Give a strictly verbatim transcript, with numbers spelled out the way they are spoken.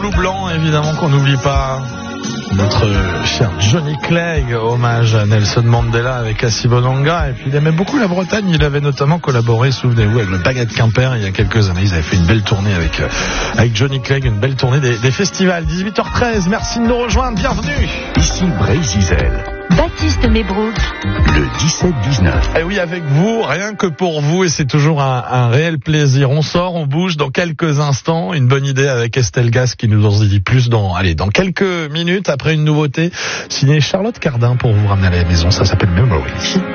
Blue blanc, évidemment qu'on n'oublie pas notre cher Johnny Clegg, hommage à Nelson Mandela avec Assi Bonanga. Et puis il aimait beaucoup la Bretagne, il avait notamment collaboré, souvenez-vous, avec le Baguette Quimper il y a quelques années. Ils avaient fait une belle tournée avec, euh, avec Johnny Clegg, une belle tournée des, des festivals. dix-huit heures treize, merci de nous rejoindre, bienvenue. Ici Brésil. Baptiste Mébrouk. Le dix-sept dix-neuf. Et oui, avec vous, rien que pour vous, et c'est toujours un, un réel plaisir. On sort, on bouge dans quelques instants. Une bonne idée avec Estelle Gas qui nous en dit plus dans, allez, dans quelques minutes après une nouveauté signée Charlotte Cardin pour vous ramener à la maison. Ça s'appelle Memories.